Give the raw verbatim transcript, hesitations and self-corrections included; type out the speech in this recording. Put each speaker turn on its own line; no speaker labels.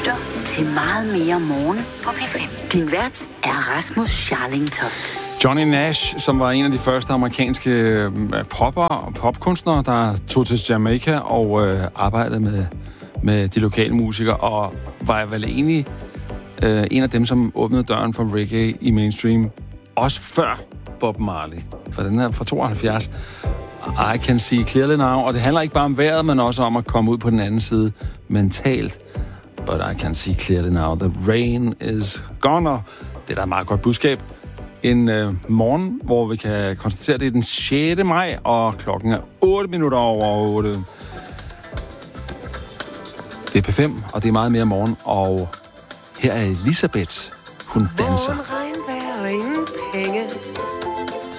lytter til Meget mere morgen på P fem. Din vært er Rasmus Scharlingtoft.
Johnny Nash, som var en af de første amerikanske popper og popkunstnere, der tog til Jamaica og øh, arbejdede med, med de lokale musikere, og var vel egentlig øh, en af dem, som åbnede døren for reggae i mainstream, også før Bob Marley. For den er fra tooghalvfjerds. I Can See Clearly Now, og det handler ikke bare om vejret, men også om at komme ud på den anden side mentalt. But I can see clearly now, the rain is gone. Og det er da et meget godt budskab. En øh, morgen, hvor vi kan konstatere, at det er den sjette maj, og klokken er otte minutter over otte. Det er P fem, og det er meget mere morgen, og her er Elisabeth. Hun danser.